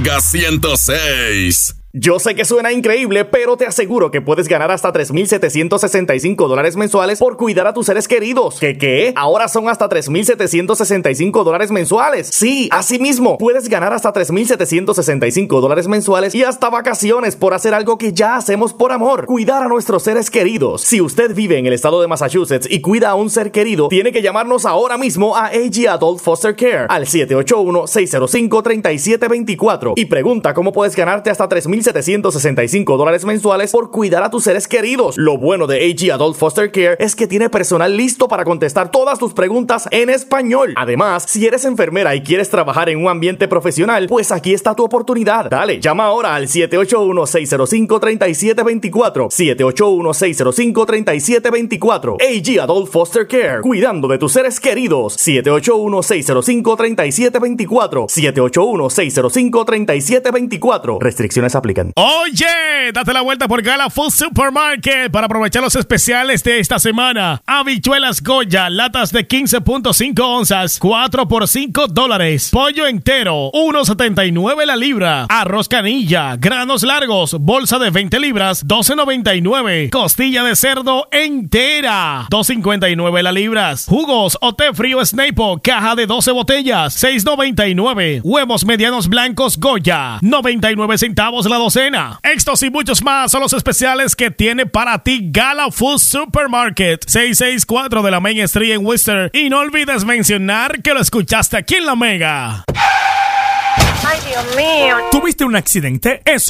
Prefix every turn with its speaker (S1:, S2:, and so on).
S1: Mega 106.
S2: Yo sé que suena increíble, pero te aseguro que puedes ganar hasta $3,765 mensuales por cuidar a tus seres queridos. ¿Qué? Ahora son hasta $3,765 mensuales. Sí, así mismo. Puedes ganar hasta $3,765 mensuales y hasta vacaciones por hacer algo que ya hacemos por amor. Cuidar a nuestros seres queridos. Si usted vive en el estado de Massachusetts y cuida a un ser querido, tiene que llamarnos ahora mismo a AG Adult Foster Care al 781-605-3724 y pregunta cómo puedes ganarte hasta $3,765 mensuales por cuidar a tus seres queridos. Lo bueno de AG Adult Foster Care es que tiene personal listo para contestar todas tus preguntas en español. Además, si eres enfermera y quieres trabajar en un ambiente profesional, pues aquí está tu oportunidad. Dale, llama ahora al 781-605-3724. 781-605-3724. AG Adult Foster Care, cuidando de tus seres queridos. 781-605-3724. 781-605-3724. Restricciones aplican.
S3: Oye, date la vuelta por Gala Food Supermarket para aprovechar los especiales de esta semana. Habichuelas Goya, latas de 15.5 onzas, 4 por $5. Pollo entero, 1.79 la libra. Arroz canilla, granos largos, bolsa de 20 libras, 12.99. Costilla de cerdo entera, 2.59 la libras. Jugos o té frío Snapo, caja de 12 botellas, 6.99. Huevos medianos blancos Goya, 99 centavos la docena. Estos y muchos más son los especiales que tiene para ti Gala Food Supermarket, 664 de la Main Street en Worcester. Y no olvides mencionar que lo escuchaste aquí en La Mega.
S4: Ay, Dios mío.
S3: ¿Tuviste un accidente? Eso